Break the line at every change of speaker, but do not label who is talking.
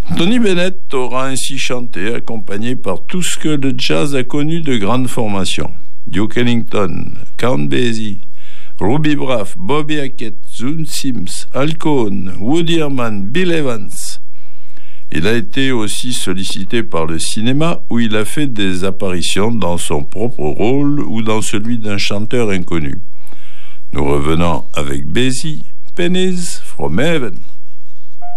Tony Bennett aura ainsi chanté, accompagné par tout ce que le jazz a connu de grandes formations. Duke Ellington, Count Basie, Ruby Braff, Bobby Hackett, Zoon Sims, Al Cohn, Woody Herman, Bill Evans. Il a été aussi sollicité par le cinéma où il a fait des apparitions dans son propre rôle ou dans celui d'un chanteur inconnu. Nous revenons avec Basie, Pennies from Heaven.